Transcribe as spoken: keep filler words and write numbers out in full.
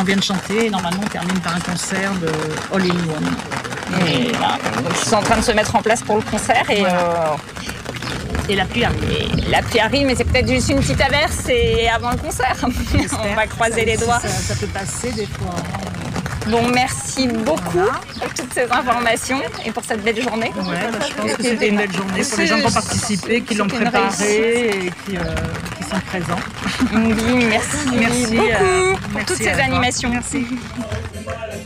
gens viennent chanter et normalement on termine par un concert de All in One. Et là, donc ils sont en train de se mettre en place pour le concert et, Voilà. euh, Et la pluie arrive. et la pluie arrive, mais c'est peut-être juste une petite averse et avant le concert. On va croiser Ça, les doigts. Ça, ça peut passer des fois. Bon, merci beaucoup Voilà. pour toutes ces informations et pour cette belle journée. Ouais, bah, je pense que c'était une belle journée pour les gens qui ont participé, qui l'ont C'était une préparé et qui, euh, qui sont présents. Oui, merci, Merci, beaucoup euh, pour merci toutes à ces toi. animations. Merci.